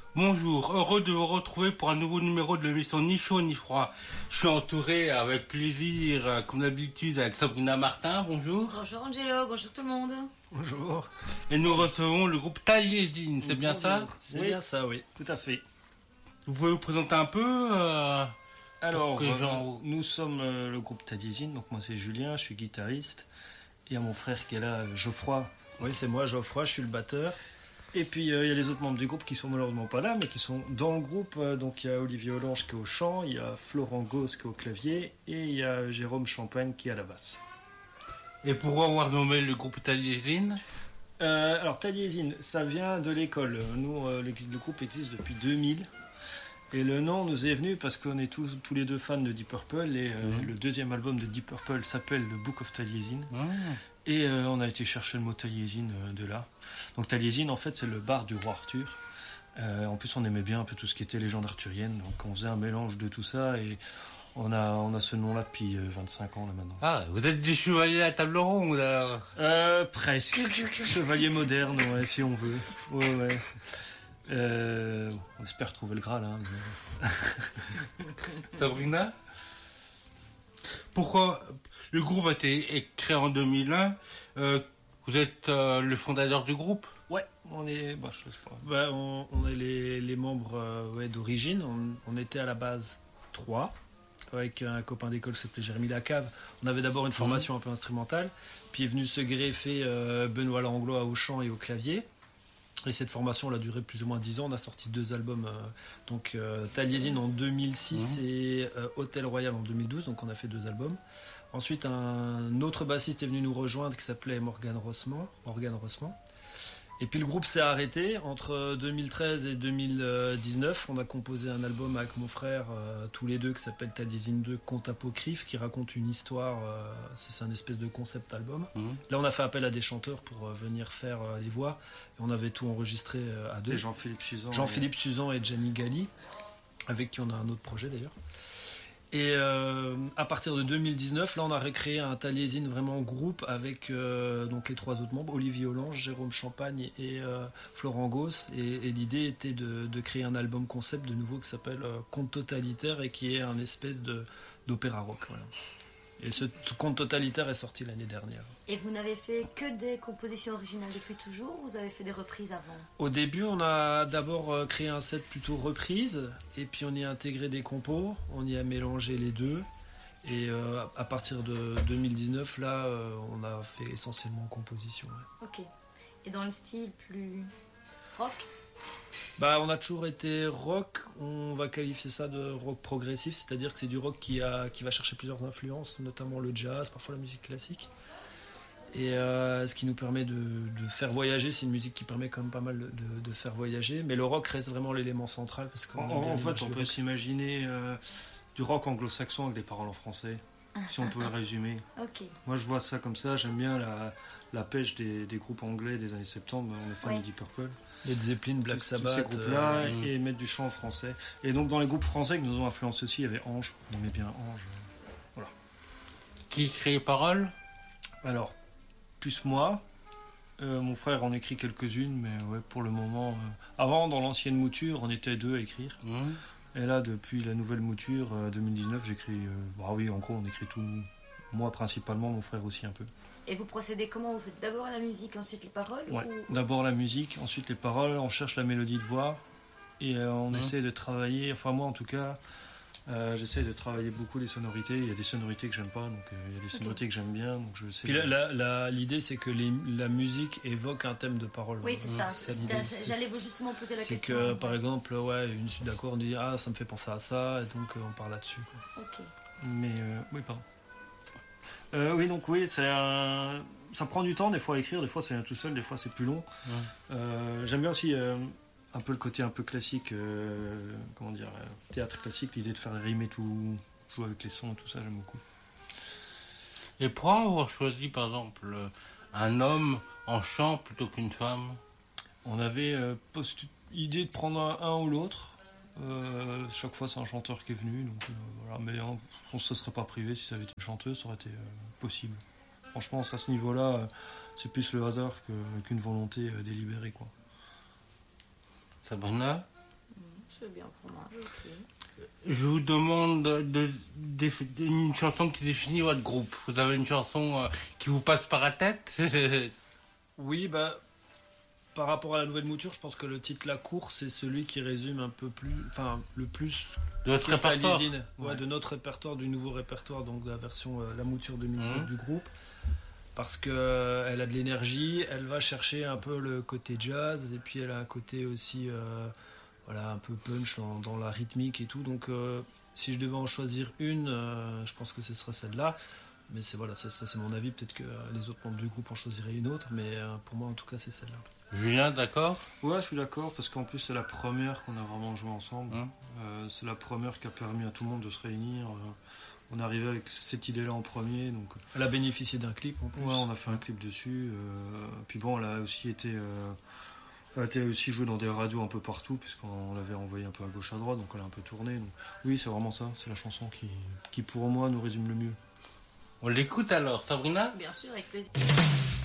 Bonjour, heureux de vous retrouver pour un nouveau numéro de l'émission Ni chaud ni froid. Je suis entouré avec plaisir, comme d'habitude, avec Sabrina Martin, bonjour. Bonjour Angelo, bonjour tout le monde. Bonjour. Et nous recevons le groupe Taliesin, c'est bien ça? C'est bien ça, oui, tout à fait. Vous pouvez vous présenter un peu Alors, nous sommes le groupe Taliesin, donc moi c'est Julien, je suis guitariste. Et il y a mon frère qui est là, Geoffroy. Oui, c'est moi, Geoffroy, je suis le batteur. Et puis il y a les autres membres du groupe qui sont malheureusement pas là, mais qui sont dans le groupe. Donc il y a Olivier Hollange qui est au chant, il y a Florent Gauss qui est au clavier, et il y a Jérôme Champagne qui est à la basse. Et pourquoi avoir nommé le groupe Taliesin? Alors Taliesin, ça vient de l'école. Nous, le groupe existe depuis 2000. Et le nom nous est venu parce qu'on est tous les deux fans de Deep Purple. Et le deuxième album de Deep Purple s'appelle The Book of Taliesin. Et on a été chercher le mot Taliesin de là. Donc Taliesin, en fait, c'est le bar du roi Arthur. En plus, on aimait bien un peu tout ce qui était légende arthurienne. Donc on faisait un mélange de tout ça. Et on a ce nom-là depuis 25 ans là maintenant. Ah, vous êtes des chevaliers à table ronde alors? Presque. Chevalier moderne, ouais, si on veut. Ouais. On espère trouver le Graal. Sabrina? Pourquoi le groupe a été créé en 2001? Vous êtes le fondateur du groupe? Ouais, on est, je sais pas. On est les membres d'origine. On était à la base 3 avec un copain d'école qui s'appelait Jérémy Lacave. On avait d'abord une formation un peu instrumentale, puis est venu se greffer Benoît Langlois au chant et au clavier. Et cette formation elle a duré plus ou moins 10 ans. On a sorti 2 albums, Taliesin en 2006 et Hôtel Royal en 2012, donc on a fait 2 albums. Ensuite, un autre bassiste est venu nous rejoindre qui s'appelait Morgan Rossman. Et puis le groupe s'est arrêté. Entre 2013 et 2019, on a composé un album avec mon frère, tous les deux, qui s'appelle Taliesin 2, Conte apocryphe, qui raconte une histoire. C'est un espèce de concept album. Là, on a fait appel à des chanteurs pour venir faire les voix. Et on avait tout enregistré à 2. Jean-Philippe Suzan et Gianni Galli, avec qui on a un autre projet d'ailleurs. Et à partir de 2019, là on a recréé un Taliesin vraiment groupe avec donc les 3 autres membres, Olivier Hollange, Jérôme Champagne et Florent Gauss. Et l'idée était de créer un album concept de nouveau qui s'appelle Conte totalitaire et qui est un espèce d'opéra rock. Voilà. Et ce Conte totalitaire est sorti l'année dernière. Et vous n'avez fait que des compositions originales depuis toujours ou vous avez fait des reprises avant? Au début, on a d'abord créé un set plutôt reprise, et puis on y a intégré des compos, on y a mélangé les deux. Et à partir de 2019, là, on a fait essentiellement composition. Ouais. Ok. Et dans le style plus rock? On a toujours été rock, on va qualifier ça de rock progressif, c'est-à-dire que c'est du rock qui va chercher plusieurs influences, notamment le jazz, parfois la musique classique. Et ce qui nous permet de faire voyager, c'est une musique qui permet quand même pas mal de faire voyager, mais le rock reste vraiment l'élément central. Parce en fait, on peut s'imaginer du rock anglo-saxon avec des paroles en français, si on peut le résumer. Ok. Moi, je vois ça comme ça, j'aime bien la pêche des groupes anglais des années 70, on est fan de Deep Purple. Led Zeppelin, Black Sabbath, tous ces groupes-là, et mettre du chant en français. Et donc dans les groupes français qui nous ont influencé aussi, il y avait Ange, on aimait bien Ange. Voilà. Qui écrit les paroles? Alors, plus moi, mon frère en écrit quelques-unes, mais ouais, pour le moment... Avant, dans l'ancienne mouture, on était 2 à écrire. Et là, depuis la nouvelle mouture, 2019, j'écris... oui, en gros, on écrit tout. Moi principalement, mon frère aussi un peu. Et vous procédez comment? Vous faites d'abord la musique, ensuite les paroles? Ouais, d'abord la musique, ensuite les paroles, on cherche la mélodie de voix, et on essaie de travailler, enfin moi en tout cas, j'essaie de travailler beaucoup les sonorités. Il y a des sonorités que j'aime pas, donc il y a des sonorités que j'aime bien, donc je sais. Puis l'idée c'est que la musique évoque un thème de parole. Oui, c'est ça. J'allais vous justement poser la question. C'est que par exemple, une suite d'accords, on dit ça me fait penser à ça, et donc on parle là-dessus. Quoi. Ok. Mais oui, pardon. Ça prend du temps des fois à écrire, des fois c'est tout seul, des fois c'est plus long. J'aime bien aussi un peu le côté un peu classique, théâtre classique, l'idée de faire rimer tout, jouer avec les sons, tout ça, j'aime beaucoup. Et pourquoi avoir choisi par exemple un homme en chant plutôt qu'une femme? On avait idée de prendre un ou l'autre. Chaque fois c'est un chanteur qui est venu, donc voilà, mais on ne se serait pas privé. Si ça avait été une chanteuse, ça aurait été possible. Franchement, à ce niveau-là, c'est plus le hasard qu'une volonté délibérée, quoi. Sabrina? C'est bien pour moi, ok. Je vous demande une chanson qui définit votre groupe. Vous avez une chanson qui vous passe par la tête? Oui, bah, par rapport à la nouvelle mouture, je pense que le titre La Course, c'est celui qui résume un peu plus, enfin, le plus De votre répertoire. Ouais, de notre répertoire, du nouveau répertoire, donc de la version, la mouture 2007 du groupe. Parce que elle a de l'énergie, elle va chercher un peu le côté jazz, et puis elle a un côté aussi, voilà, un peu punch dans la rythmique et tout. Donc, si je devais en choisir une, je pense que ce serait celle-là. Mais c'est voilà, ça c'est mon avis. Peut-être que les autres membres du groupe en choisiraient une autre, mais pour moi, en tout cas, c'est celle-là. Julien, d'accord? Ouais, je suis d'accord, parce qu'en plus, c'est la première qu'on a vraiment joué ensemble. C'est la première qui a permis à tout le monde de se réunir. On est arrivé avec cette idée-là en premier. Donc... Elle a bénéficié d'un clip en plus. Ouais, on a fait un clip dessus. Puis bon, elle a aussi été aussi jouée dans des radios un peu partout, puisqu'on l'avait envoyé un peu à gauche à droite, donc elle a un peu tourné. Donc... Oui, c'est vraiment ça. C'est la chanson qui, pour moi, nous résume le mieux. On l'écoute alors, Sabrina? Bien sûr, avec plaisir.